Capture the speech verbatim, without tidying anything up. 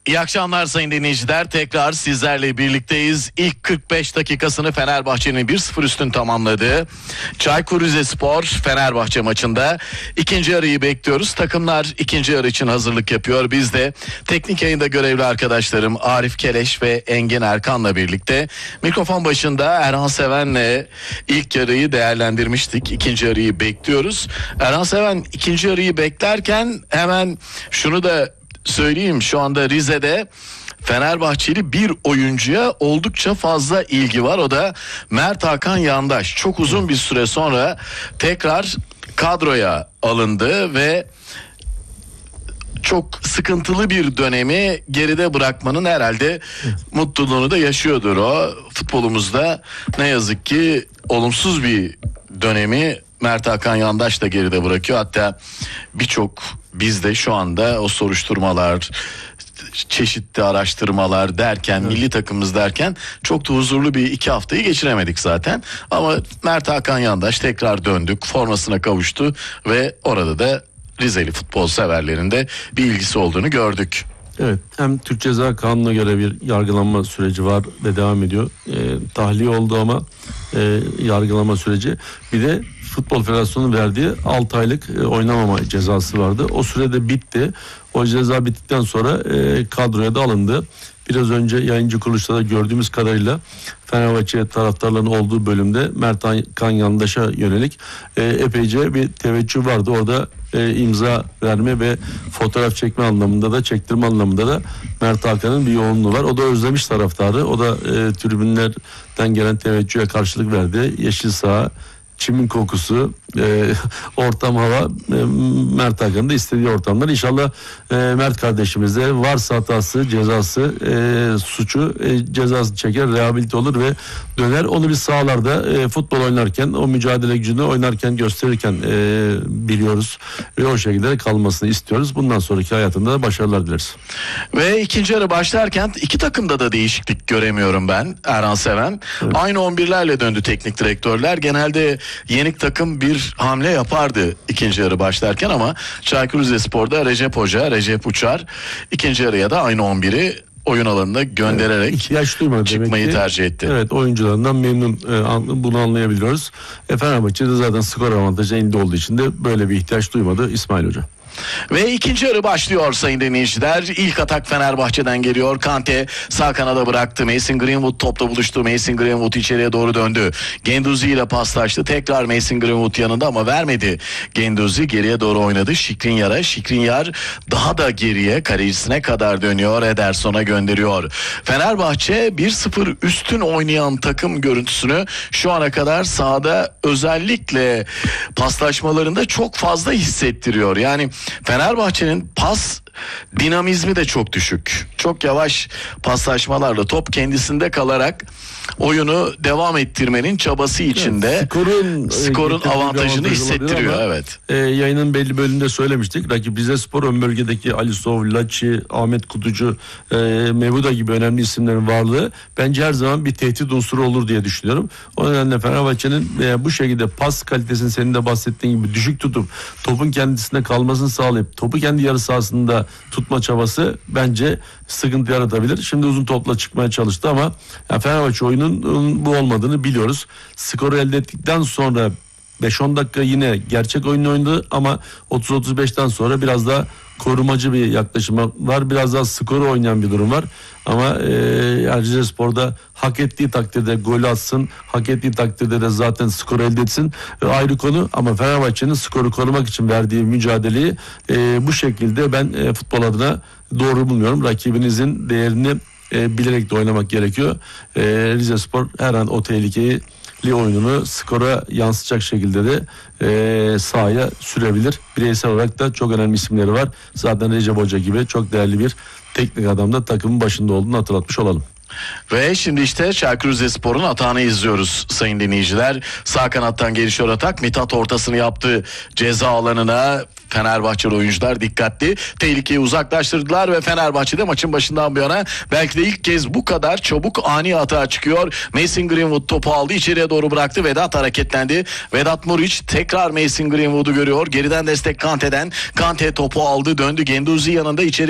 İyi akşamlar sayın dinleyiciler. Tekrar sizlerle birlikteyiz. İlk kırk beş dakikasını Fenerbahçe'nin bir sıfır üstün tamamladığı Çaykur Rizespor Fenerbahçe maçında ikinci yarıyı bekliyoruz. Takımlar ikinci yarı için hazırlık yapıyor. Biz de teknik yayında görevli arkadaşlarım Arif Keleş ve Engin Erkan'la birlikte mikrofon başında Erhan Seven'le ilk yarıyı değerlendirmiştik. İkinci yarıyı bekliyoruz. Erhan Seven ikinci yarıyı beklerken hemen şunu da söyleyeyim, şu anda Rize'de Fenerbahçeli bir oyuncuya oldukça fazla ilgi var. O da Mert Hakan Yandaş. Çok uzun bir süre sonra tekrar kadroya alındı ve çok sıkıntılı bir dönemi geride bırakmanın herhalde mutluluğunu da yaşıyordur o. Futbolumuzda ne yazık ki olumsuz bir dönemi Mert Hakan Yandaş da geride bırakıyor. Hatta birçok bizde şu anda o soruşturmalar, çeşitli araştırmalar derken, evet, milli takımımız derken çok da huzurlu bir iki haftayı geçiremedik zaten. Ama Mert Hakan Yandaş tekrar döndük, formasına kavuştu ve orada da Rizeli futbol severlerinde bir ilgisi olduğunu gördük. Evet, hem Türk Ceza Kanunu'na göre bir yargılanma süreci var ve devam ediyor. E, tahliye oldu ama e, yargılama süreci. Bir de Futbol Federasyonu'nun verdiği altı aylık e, oynamama cezası vardı. O sürede bitti. O ceza bittikten sonra e, kadroya da alındı. Biraz önce yayıncı kuruluşta da gördüğümüz kadarıyla Fenerbahçe taraftarlarının olduğu bölümde Mert Hakan Yandaş'a yönelik e, epeyce bir teveccüh vardı. Orada e, imza verme ve fotoğraf çekme anlamında da, çektirme anlamında da Mert Hakan'ın bir yoğunluğu var. O da özlemiş taraftarı. O da e, tribünlerden gelen teveccühe karşılık verdi. Yeşil saha, çimin kokusu, e, ortam, hava, e, Mert Hakan'ın da istediği ortamlar. İnşallah e, Mert kardeşimiz de varsa hatası, cezası, e, suçu, e, cezası çeker, rehabilite olur ve döner. Onu biz sahalarda e, futbol oynarken, o mücadele gücünü oynarken, gösterirken e, biliyoruz ve o şekilde kalmasını istiyoruz. Bundan sonraki hayatında da başarılar dileriz. Ve ikinci yarı başlarken iki takımda da değişiklik göremiyorum ben, Erhan Seven. Evet. Aynı on birlerle döndü teknik direktörler. Genelde yenik takım bir hamle yapardı ikinci yarı başlarken ama Çaykur Rizespor'da Recep Hoca, Recep Uçar ikinci yarıya da aynı on biri oyun alanına göndererek evet, ihtiyaç duymadı çıkmayı tercih etti. Evet, oyuncularından memnun, e, bunu anlayabiliyoruz. E, Fenerbahçe'de zaten skor avantajı elinde olduğu için de böyle bir ihtiyaç duymadı İsmail Hoca. Ve ikinci yarı başlıyor sayın dinleyiciler. İlk atak Fenerbahçe'den geliyor. Kante sağ kanada bıraktı. Mason Greenwood topla buluştu. Mason Greenwood içeriye doğru döndü. Genduzi ile paslaştı. Tekrar Mason Greenwood yanında ama vermedi. Genduzi geriye doğru oynadı. Şikrinyar'a. Şikrinyar daha da geriye kalecisine kadar dönüyor. Ederson'a gönderiyor. Fenerbahçe bir sıfır üstün oynayan takım görüntüsünü şu ana kadar sahada özellikle paslaşmalarında çok fazla hissettiriyor. Yani Fenerbahçe'nin pas dinamizmi de çok düşük. Çok yavaş paslaşmalarla top kendisinde kalarak oyunu devam ettirmenin çabası içinde. Evet, skorun skorun avantajını hissettiriyor. Evet. E, yayının belli bölümünde söylemiştik. Rakip Rizespor ön bölgedeki Alisov, Laçi, Ahmet Kutucu, e, Mevuda gibi önemli isimlerin varlığı bence her zaman bir tehdit unsuru olur diye düşünüyorum. O nedenle Fenerbahçe'nin e, bu şekilde pas kalitesini senin de bahsettiğin gibi düşük tutup topun kendisinde kalmasını sağlayıp topu kendi yarı sahasında tutma çabası bence sıkıntı yaratabilir. Şimdi uzun topla çıkmaya çalıştı ama yani Fenerbahçe oyunun bu olmadığını biliyoruz. Skoru elde ettikten sonra beş on dakika yine gerçek oyunu oynadı ama otuz otuz beşten sonra biraz daha korumacı bir yaklaşım var. Biraz daha skoru oynayan bir durum var. Ama e, yani Rizespor'da hak ettiği takdirde gol atsın, hak ettiği takdirde de zaten skoru elde etsin. E, ayrı konu ama Fenerbahçe'nin skoru korumak için verdiği mücadeleyi e, bu şekilde ben e, futbol adına doğru bulmuyorum. Rakibinizin değerini e, bilerek de oynamak gerekiyor. E, Rizespor her an o tehlikeyi oyununu skora yansıtacak şekilde de e, sahaya sürebilir. Bireysel olarak da çok önemli isimleri var. Zaten Recep Hoca gibi çok değerli bir teknik adam da takımın başında olduğunu hatırlatmış olalım. Ve şimdi işte Çaykur Rizespor'un atağını izliyoruz sayın dinleyiciler. Sağ kanattan gelişiyor atak. Mithat ortasını yaptı ceza alanına. Fenerbahçeli oyuncular dikkatli. Tehlikeyi uzaklaştırdılar ve Fenerbahçe'de maçın başından bu yana belki de ilk kez bu kadar çabuk ani atağa çıkıyor. Mason Greenwood topu aldı, içeriye doğru bıraktı. Vedat hareketlendi. Vedat Muriç tekrar Mason Greenwood'u görüyor. Geriden destek Kante'den. Kante topu aldı, döndü. Genduzi yanında içeri